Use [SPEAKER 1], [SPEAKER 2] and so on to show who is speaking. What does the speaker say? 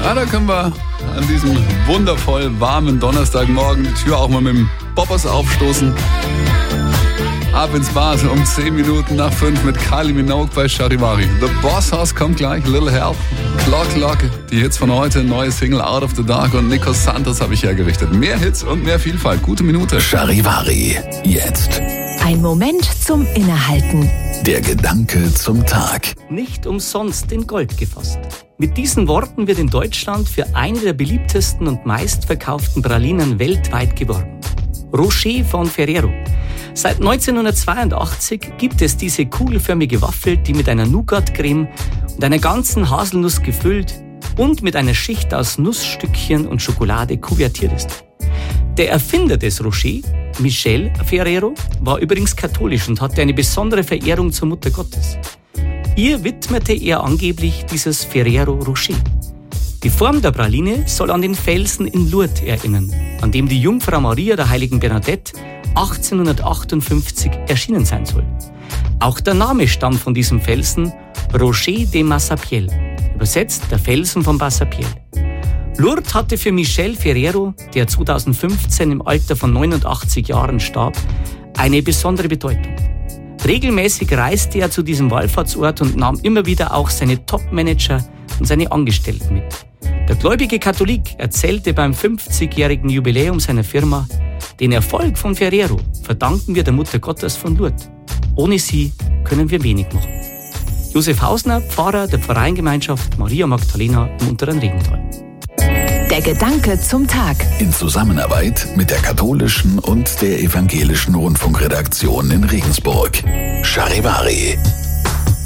[SPEAKER 1] Ja, da können wir an diesem wundervoll warmen Donnerstagmorgen die Tür auch mal mit dem Boppers aufstoßen. Ab ins Bad um 10 Minuten nach 5 mit Kylie Minogue bei Charivari. The Boss House kommt gleich, Little Help, Clock, die Hits von heute, neue Single Out of the Dark und Nico Santos habe ich hergerichtet. Mehr Hits und mehr Vielfalt. Gute Minute.
[SPEAKER 2] Charivari, jetzt.
[SPEAKER 3] Ein Moment zum Innehalten.
[SPEAKER 2] Der Gedanke zum Tag.
[SPEAKER 4] Nicht umsonst in Gold gefasst. Mit diesen Worten wird in Deutschland für eine der beliebtesten und meistverkauften Pralinen weltweit geworben. Rocher von Ferrero. Seit 1982 gibt es diese kugelförmige Waffel, die mit einer Nougat-Creme und einer ganzen Haselnuss gefüllt und mit einer Schicht aus Nussstückchen und Schokolade kuvertiert ist. Der Erfinder des Rocher, Michel Ferrero, war übrigens katholisch und hatte eine besondere Verehrung zur Mutter Gottes. Ihr widmete er angeblich dieses Ferrero Rocher. Die Form der Praline soll an den Felsen in Lourdes erinnern, an dem die Jungfrau Maria der heiligen Bernadette 1858 erschienen sein soll. Auch der Name stammt von diesem Felsen, Rocher de Massapiel, übersetzt der Felsen von Massapiel. Lourdes hatte für Michel Ferrero, der 2015 im Alter von 89 Jahren starb, eine besondere Bedeutung. Regelmäßig reiste er zu diesem Wallfahrtsort und nahm immer wieder auch seine Top-Manager und seine Angestellten mit. Der gläubige Katholik erzählte beim 50-jährigen Jubiläum seiner Firma: Den Erfolg von Ferrero verdanken wir der Mutter Gottes von Lourdes. Ohne sie können wir wenig machen. Josef Hausner, Pfarrer der Pfarreiengemeinschaft Maria Magdalena im Unteren Regental.
[SPEAKER 3] Der Gedanke zum Tag.
[SPEAKER 2] In Zusammenarbeit mit der katholischen und der evangelischen Rundfunkredaktion in Regensburg. Charivari.